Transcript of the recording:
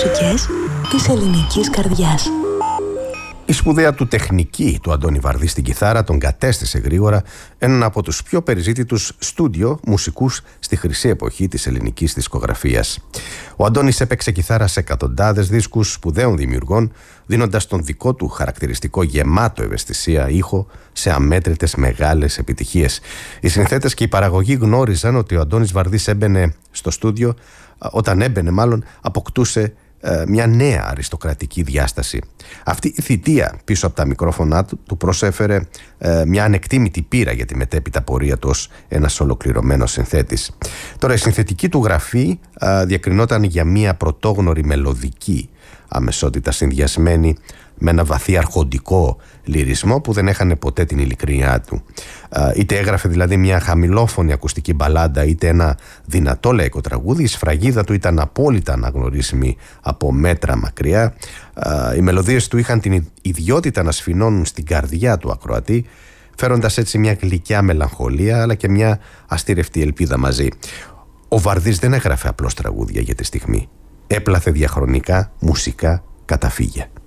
μουσικές της ελληνικής καρδιάς. Η σπουδαία του τεχνική του Αντώνη Βαρδί στην κιθάρα τον κατέστησε γρήγορα έναν από τους πιο περιζήτητους στούντιο μουσικούς στη χρυσή εποχή της ελληνικής δισκογραφίας. Ο Αντώνης έπαιξε κιθάρα σε εκατοντάδες δίσκους σπουδαίων δημιουργών, δίνοντας τον δικό του χαρακτηριστικό γεμάτο ευαισθησία ήχο σε αμέτρητες μεγάλες επιτυχίες. Οι συνθέτες και οι παραγωγοί γνώριζαν ότι ο Αντώνης Βαρδής έμπαινε στο στούντιο, όταν έμπαινε μάλλον αποκτούσε μια νέα αριστοκρατική διάσταση. Αυτή η θητεία πίσω από τα μικρόφωνα του προσέφερε μια ανεκτήμητη πείρα για τη μετέπειτα πορεία του ως ένας ολοκληρωμένος συνθέτης. Τώρα η συνθετική του γραφή διακρινόταν για μια πρωτόγνωρη μελωδική αμεσότητα συνδυασμένη με ένα βαθύ αρχοντικό λυρισμό που δεν έχανε ποτέ την ειλικρίνειά του. Είτε έγραφε δηλαδή μια χαμηλόφωνη ακουστική μπαλάντα είτε ένα δυνατό λαϊκό τραγούδι, η σφραγίδα του ήταν απόλυτα αναγνωρίσιμη από μέτρα μακριά. Οι μελωδίες του είχαν την ιδιότητα να σφινώνουν στην καρδιά του ακροατή, φέροντας έτσι μια γλυκιά μελαγχολία αλλά και μια αστήρευτη ελπίδα μαζί. Ο Βαρδής δεν έγραφε απλώς τραγούδια για τη στιγμή. Έπλαθε διαχρονικά μουσικά καταφύγια.